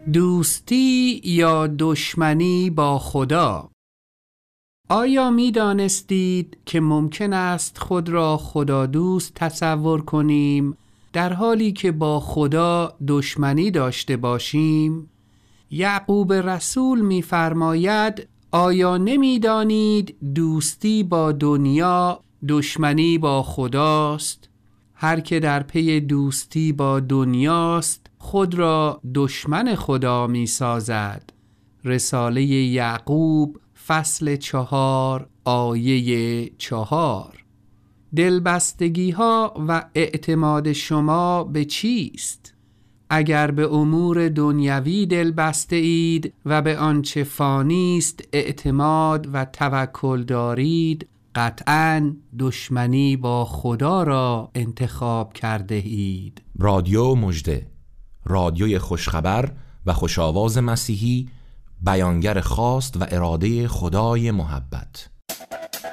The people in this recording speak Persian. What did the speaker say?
دوستی یا دشمنی با خدا؟ آیا می دانستید که ممکن است خود را خدادوست تصور کنیم در حالی که با خدا دشمنی داشته باشیم؟ یعقوب رسول می فرماید آیا نمی دانید دوستی با دنیا دشمنی با خداست؟ هر که در پی دوستی با دنیاست خود را دشمن خدا می سازد. رساله یعقوب فصل 4 آیه 4. دلبستگی ها و اعتماد شما به چیست؟ اگر به امور دنیوی دلبسته اید و به آنچه فانی است اعتماد و توکل دارید، قطعاً دشمنی با خدا را انتخاب کرده اید. رادیو مژده، رادیوی خوشخبر و خوشاواز مسیحی، بیانگر خواست و اراده خدای محبت.